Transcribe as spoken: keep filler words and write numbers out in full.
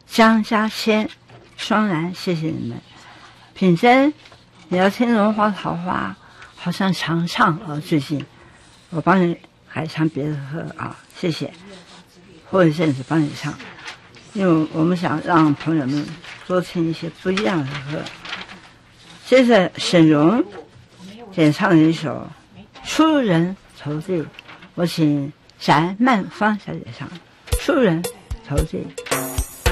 江嘉谦、双兰，谢谢你们。品珍，你要听龙花桃花，好像常唱哦。最近我帮你还唱别的歌啊，谢谢。过一阵子帮你唱，因为我们想让朋友们多听一些不一样的歌。接着沈荣演唱了一首《出人头地》，我请翟曼芳小姐唱《出人头地》。